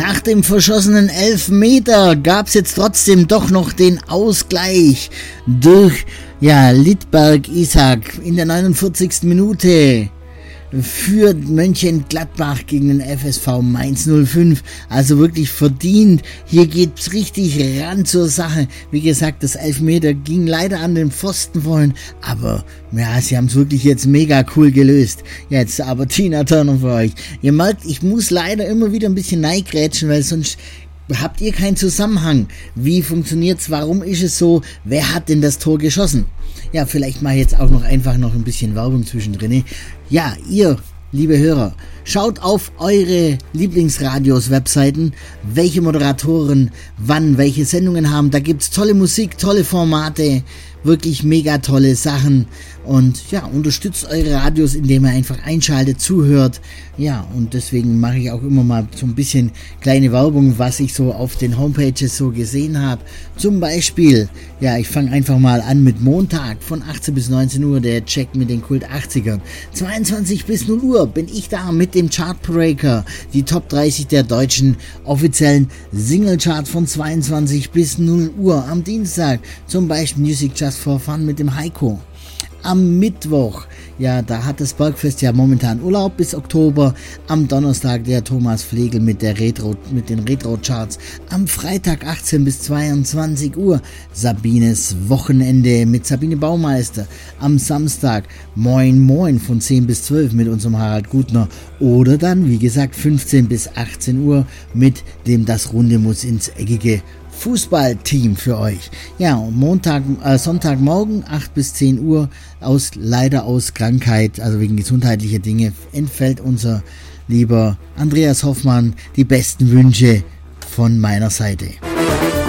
Nach dem verschossenen Elfmeter gab es jetzt trotzdem doch noch den Ausgleich durch Lidberg Ishak in der 49. Minute. Führt Mönchengladbach gegen den FSV Mainz 05, also wirklich verdient. Hier geht's richtig ran zur Sache. Wie gesagt, das Elfmeter ging leider an den Pfosten vorhin, aber sie haben es wirklich jetzt mega cool gelöst. Jetzt aber Tina Turner für euch. Ihr merkt, ich muss leider immer wieder ein bisschen neigrätschen, weil sonst habt ihr keinen Zusammenhang. Wie funktioniert's? Warum ist es so? Wer hat denn das Tor geschossen? Ja, vielleicht mache ich jetzt auch noch einfach noch ein bisschen Werbung zwischendrin. Ja, ihr, liebe Hörer, schaut auf eure Lieblingsradios-Webseiten, welche Moderatoren wann welche Sendungen haben. Da gibt's tolle Musik, tolle Formate, wirklich mega tolle Sachen. Und ja, unterstützt eure Radios, indem ihr einfach einschaltet, zuhört. Ja, und deswegen mache ich auch immer mal so ein bisschen kleine Werbung, was ich so auf den Homepages so gesehen habe. Zum Beispiel, ich fange einfach mal an mit Montag von 18 bis 19 Uhr, der Check mit den Kult 80ern. 22 bis 0 Uhr bin ich da mit dem Chartbreaker, die Top 30 der deutschen offiziellen Singlecharts von 22 bis 0 Uhr. Am Dienstag zum Beispiel Music Just for Fun mit dem Heiko. Am Mittwoch, da hat das Bergfest ja momentan Urlaub bis Oktober. Am Donnerstag der Thomas Flegel mit den Retro-Charts. Am Freitag 18 bis 22 Uhr Sabines Wochenende mit Sabine Baumeister. Am Samstag Moin Moin von 10 bis 12 mit unserem Harald Gutner. Oder dann, wie gesagt, 15 bis 18 Uhr mit dem Das Runde muss ins Eckige Fußballteam für euch. Ja, und Sonntagmorgen 8 bis 10 Uhr leider aus Krankheit, also wegen gesundheitlicher Dinge, entfällt unser lieber Andreas Hoffmann. Die besten Wünsche von meiner Seite.